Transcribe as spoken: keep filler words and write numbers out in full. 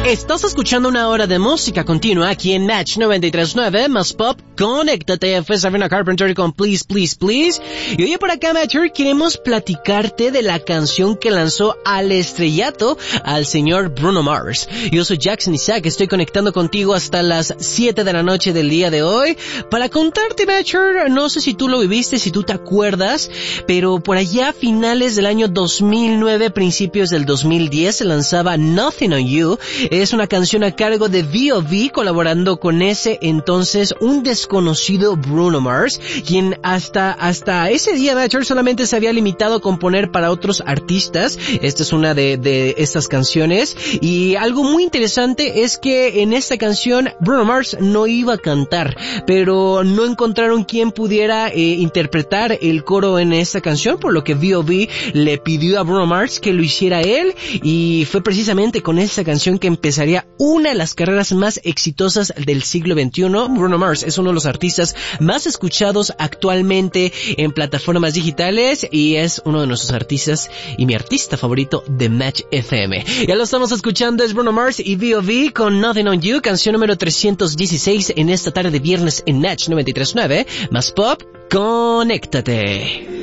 Estás escuchando una hora de música continua aquí en Match noventa y tres punto nueve, más pop, conéctate. Fue Sabrina Carpenter con Please, Please, Please. Y hoy por acá, Matcher, queremos platicarte de la canción que lanzó al estrellato al señor Bruno Mars. Yo soy Jackson Isaac, estoy conectando contigo hasta las siete de la noche del día de hoy para contarte, Matcher, no sé si tú lo viviste, si tú te acuerdas, pero por allá a finales del año dos mil nueve, principios del dos mil diez, se lanzaba Nothing on You. Es una canción a cargo de V O V colaborando con ese entonces un desconocido Bruno Mars, quien hasta hasta ese día, Matcher, solamente se había limitado a componer para otros artistas. Esta es una de, de estas canciones, y algo muy interesante es que en esta canción Bruno Mars no iba a cantar, pero no encontraron quien pudiera eh, interpretar el coro en esta canción, por lo que V O V le pidió a Bruno Mars que lo hiciera él, y fue precisamente con esta canción que empezaría una de las carreras más exitosas del siglo veintiuno. Bruno Mars es uno de los artistas más escuchados actualmente en plataformas digitales y es uno de nuestros artistas y mi artista favorito de Match F M. Ya lo estamos escuchando, es Bruno Mars y V O V con Nothing on You, canción número trescientos dieciséis en esta tarde de viernes en Match noventa y tres punto nueve, más pop, conéctate.